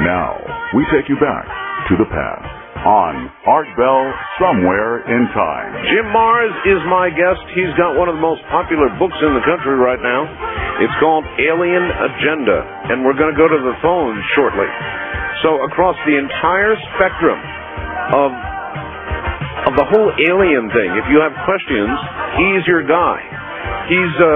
Now, we take you back to the past on Art Bell Somewhere in Time. Jim Marrs is my guest. He's got one of the most popular books in the country right now. It's called Alien Agenda, and we're going to go to the phones shortly. So across the entire spectrum of the whole alien thing, if you have questions, he's your guy. He's